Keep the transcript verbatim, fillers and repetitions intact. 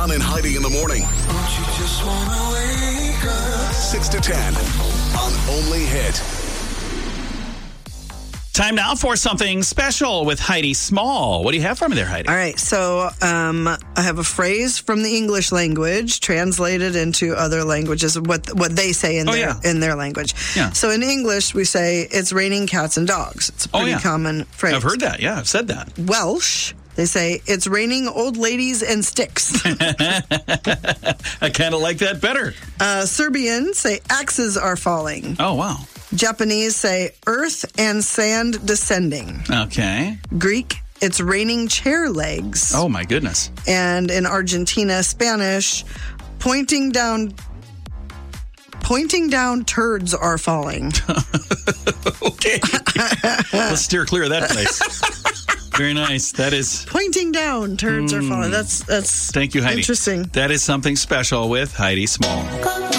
John and Heidi in the morning. Don't you just wanna wake up? six to ten on Only Hit. Time now for something special with Heidi Small. What do you have for me there, Heidi? All right, so um, I have a phrase from the English language translated into other languages, what what they say in Oh, their yeah. in their language. Yeah. So in English, we say it's raining cats and dogs. It's a Oh, pretty yeah. common phrase. I've heard that. Yeah, I've said that. Welsh, they say it's raining old ladies and sticks. I kind of like that better. uh, Serbian say axes are falling. Oh, wow. Japanese say earth and sand descending. Okay. Greek, it's raining chair legs. Oh, my goodness. And in Argentina, Spanish, pointing down pointing down turds are falling. Okay. Let's steer clear of that place. Very nice. That is... Pointing down turds mm. are falling. That's that's Thank you, Heidi. Interesting. That is something special with Heidi Small.